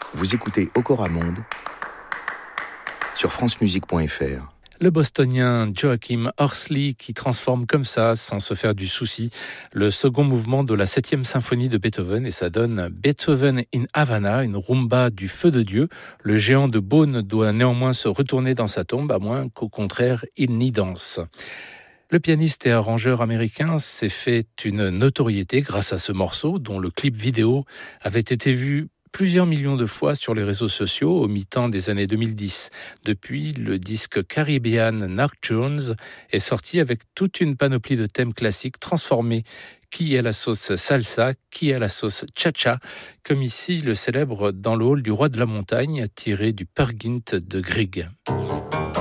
Vous écoutez Okora Monde sur francemusique.fr. Le bostonien Joachim Horsley qui transforme comme ça, sans se faire du souci, le second mouvement de la 7e symphonie de Beethoven et ça donne Beethoven in Havana, une rumba du feu de Dieu. Le géant de Beaune doit néanmoins se retourner dans sa tombe, à moins qu'au contraire il n'y danse. Le pianiste et arrangeur américain s'est fait une notoriété grâce à ce morceau dont le clip vidéo avait été vu plusieurs millions de fois sur les réseaux sociaux au mi-temps des années 2010. Depuis, le disque Caribbean Nocturnes est sorti avec toute une panoplie de thèmes classiques transformés, qui à la sauce salsa, qui à la sauce cha-cha, comme ici le célèbre Dans le hall du roi de la montagne, tiré du Peer Gynt de Grieg.